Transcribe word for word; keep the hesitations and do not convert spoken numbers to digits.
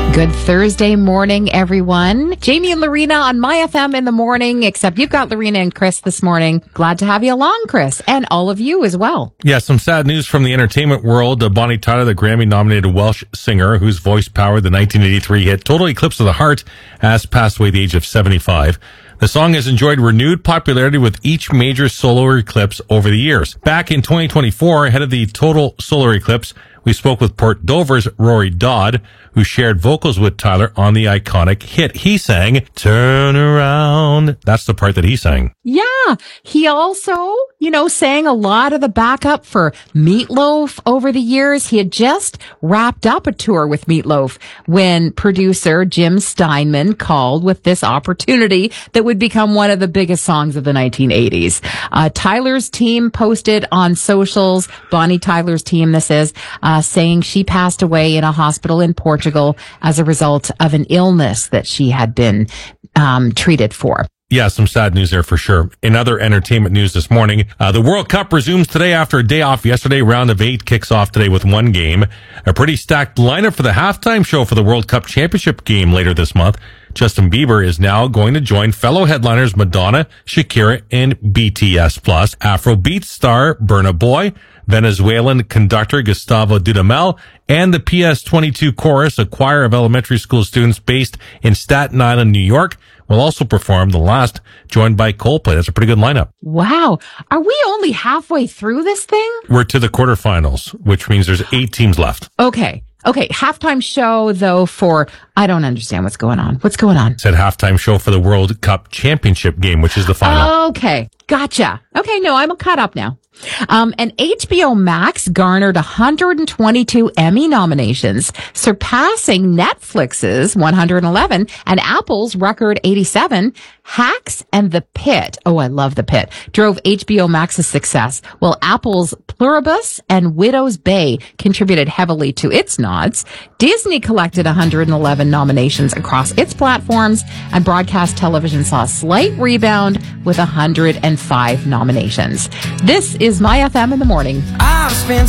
Good Thursday morning, everyone. Jamie and Lorena on My F M in the morning, except you've got Lorena and Chris this morning. Glad to have you along, Chris, and all of you as well. Yeah, some sad news from the entertainment world. Uh, Bonnie Tyler, the Grammy-nominated Welsh singer whose voice powered the nineteen eighty-three hit Total Eclipse of the Heart, has passed away at the age of seventy-five. The song has enjoyed renewed popularity with each major solar eclipse over the years. Back in twenty twenty-four, ahead of the total solar eclipse, we spoke with Port Dover's Rory Dodd, who shared vocals with Tyler on the iconic hit. He sang, "Turn Around." That's the part that he sang. Yeah. He also, you know, sang a lot of the backup for Meatloaf over the years. He had just wrapped up a tour with Meatloaf when producer Jim Steinman called with this opportunity that would become one of the biggest songs of the nineteen eighties. Uh, Tyler's team posted on socials, Bonnie Tyler's team, this is, uh, saying she passed away in a hospital in Portugal as a result of an illness that she had been um, treated for. Yeah, some sad news there for sure. In other entertainment news this morning, uh, the World Cup resumes today after a day off yesterday. Round of eight kicks off today with one game. A pretty stacked lineup for the halftime show for the World Cup Championship game later this month. Justin Bieber is now going to join fellow headliners Madonna, Shakira, and B T S Plus, Afrobeat star Burna Boy, Venezuelan conductor Gustavo Dudamel, and the P S twenty-two Chorus, a choir of elementary school students based in Staten Island, New York, will also perform the last, joined by Coldplay. That's a pretty good lineup. Wow. Are we only halfway through this thing? We're to the quarterfinals, which means there's eight teams left. Okay. Okay. Halftime show, though, for, I don't understand what's going on. What's going on? Said halftime show for the World Cup Championship game, which is the final. Okay. Gotcha. Okay. No, I'm caught up now. Um, and H B O Max garnered one hundred twenty-two Emmy nominations, surpassing Netflix's one hundred eleven and Apple's record eighty-seven. Hacks and The Pit, oh, I love The Pit, drove H B O Max's success, while Apple's Pluribus and Widow's Bay contributed heavily to its nods. Disney collected one hundred eleven nominations across its platforms, and broadcast television saw a slight rebound with one hundred five nominations. This is My F M in the morning. I've spent